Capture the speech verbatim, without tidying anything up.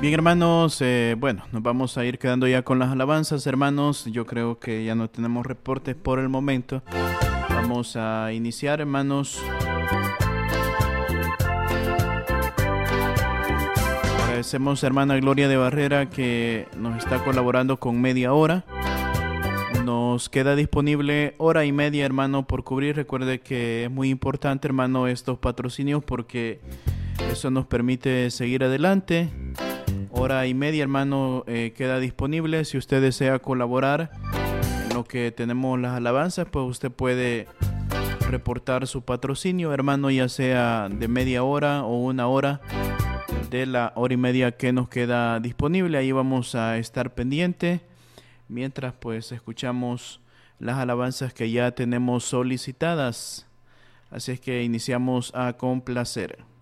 Bien, hermanos, eh, bueno, nos vamos a ir quedando ya con las alabanzas, hermanos. Yo creo que ya no tenemos reportes por el momento. Vamos a iniciar, hermanos. Agradecemos a hermana Gloria de Barrera que nos está colaborando con media hora. Nos queda disponible hora y media, hermano, por cubrir. Recuerde que es muy importante, hermano, estos patrocinios porque eso nos permite seguir adelante. Hora y media, hermano, eh, queda disponible. Si usted desea colaborar en lo que tenemos las alabanzas, pues usted puede reportar su patrocinio, hermano, ya sea de media hora o una hora de la hora y media que nos queda disponible. Ahí vamos a estar pendiente mientras pues escuchamos las alabanzas que ya tenemos solicitadas. Así es que iniciamos a complacer.